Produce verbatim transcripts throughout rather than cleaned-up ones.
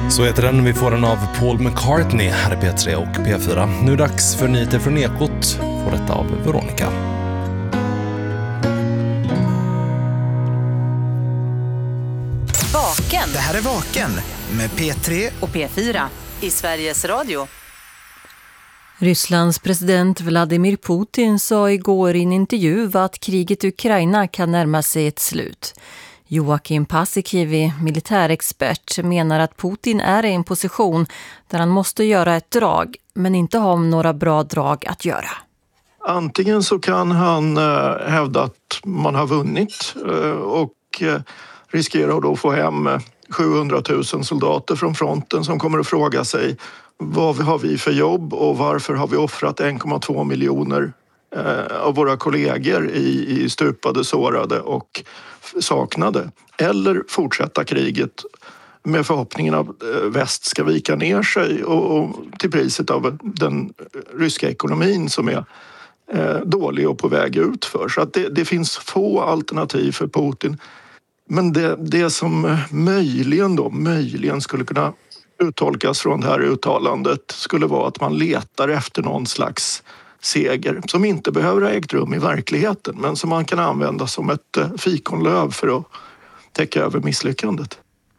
Så heter den. Vi får den av Paul McCartney här i P tre och P fyra. Nu är det dags för nyheter från Ekot. Får detta av Veronica. Vaken. Det här är Vaken med P tre och P fyra i Sveriges Radio. Rysslands president Vladimir Putin sa igår i en intervju att kriget i Ukraina kan närma sig ett slut. Joakim Paasikivi, militärexpert, menar att Putin är i en position där han måste göra ett drag, men inte ha några bra drag att göra. Antingen så kan han eh, hävda att man har vunnit eh, och eh, riskerar då att få hem sjuhundratusen soldater från fronten som kommer att fråga sig vad har vi för jobb och varför har vi offrat en komma två miljoner eh, av våra kollegor i, i stupade, sårade och saknade. Eller fortsätta kriget med förhoppningen att väst ska vika ner sig och, och till priset av den ryska ekonomin som är eh, dålig och på väg ut för. Så att det, det finns få alternativ för Putin. Men det, det som möjligen då, möjligen skulle kunna uttolkas från det här uttalandet skulle vara att man letar efter någon slags seger som inte behöver ha ägt rum i verkligheten men som man kan använda som ett fikonlöv för att täcka över misslyckandet.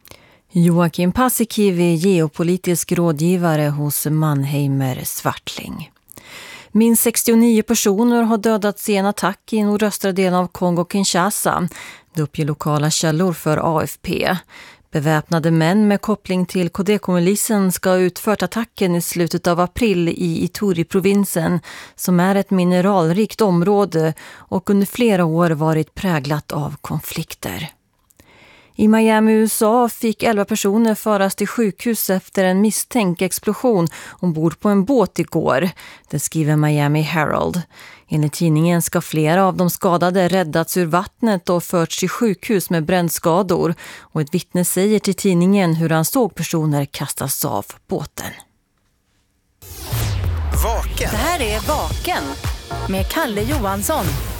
Joakim Paasikivi, geopolitisk rådgivare hos Mannheimer Swartling. Minst sextionio personer har dödats i en attack i nordöstra delen av Kongo-Kinshasa. Det uppger lokala källor för A F P. Beväpnade män med koppling till Codeco-milisen ska ha utfört attacken i slutet av april i Ituri-provinsen som är ett mineralrikt område och under flera år varit präglat av konflikter. I Miami, U S A fick elva personer föras till sjukhus efter en misstänkt explosion ombord på en båt igår. Det skriver Miami Herald. Enligt tidningen ska flera av de skadade räddats ur vattnet och förts till sjukhus med brännskador. Och ett vittne säger till tidningen hur han såg personer kastas av båten. Vaken. Det här är Vaken med Kalle Johansson.